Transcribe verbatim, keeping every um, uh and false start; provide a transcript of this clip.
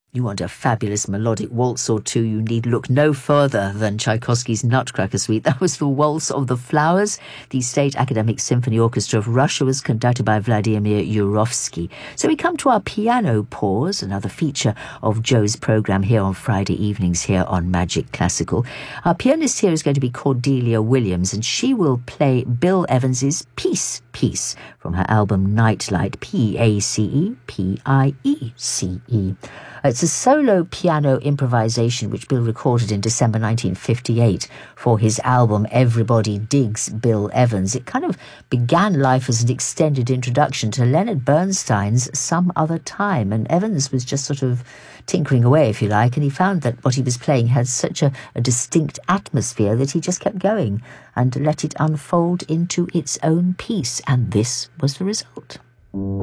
You want a fabulous melodic waltz or two, you need look no further than Tchaikovsky's Nutcracker Suite. That was the Waltz of the Flowers. The State Academic Symphony Orchestra of Russia was conducted by Vladimir Yurovsky. So we come to our piano pause, another feature of Joe's programme here on Friday evenings here on Magic Classical. Our pianist here is going to be Cordelia Williams, and she will play Bill Evans's Peace, Peace from her album Nightlight, P A C E, P I E C E. It's a solo piano improvisation which Bill recorded in December nineteen fifty-eight for his album Everybody Digs Bill Evans. It kind of began life as an extended introduction to Leonard Bernstein's Some Other Time, and Evans was just sort of tinkering away, if you like, and he found that what he was playing had such a, a distinct atmosphere that he just kept going and let it unfold into its own piece, and this was the result.